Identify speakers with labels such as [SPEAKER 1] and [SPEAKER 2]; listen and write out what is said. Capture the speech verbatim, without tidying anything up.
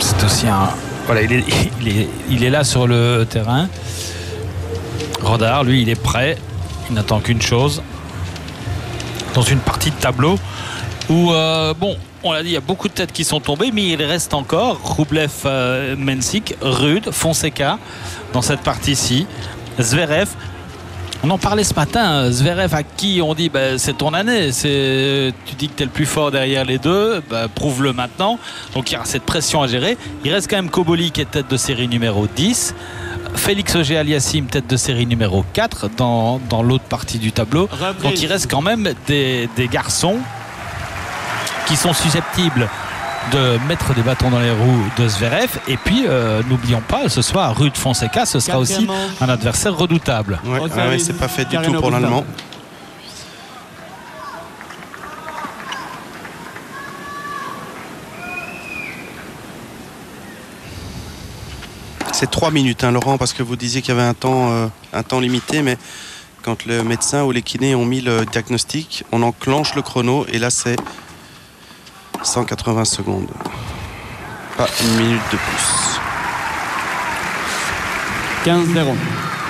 [SPEAKER 1] C'est aussi un... Voilà, il est, il, est, il est là sur le terrain. Rodard, lui, il est prêt. Il n'attend qu'une chose. Dans une partie de tableau où, euh, bon, on l'a dit, il y a beaucoup de têtes qui sont tombées, mais il reste encore Rublev, euh, Mensik, Ruud, Fonseca dans cette partie-ci. Zverev. On en parlait ce matin, Zverev à qui on dit bah, c'est ton année, c'est, tu dis que tu es le plus fort derrière les deux, bah, prouve-le maintenant. Donc il y aura cette pression à gérer. Il reste quand même Koboli qui est tête de série numéro dix, Félix Auger-Aliassime tête de série numéro quatre dans, dans l'autre partie du tableau. Reprise. Donc il reste quand même des, des garçons qui sont susceptibles de mettre des bâtons dans les roues de Zverev. Et puis euh, n'oublions pas, ce soir Ruud Fonseca, ce sera aussi un adversaire redoutable.
[SPEAKER 2] Ouais, ouais, ouais, c'est pas fait du tout pour l'Allemand. C'est trois minutes, hein, Laurent, parce que vous disiez qu'il y avait un temps, euh, un temps limité, mais quand le médecin ou les kinés ont mis le diagnostic, on enclenche le chrono et là c'est cent quatre-vingts secondes. Pas une minute de plus.
[SPEAKER 3] quinze zéro.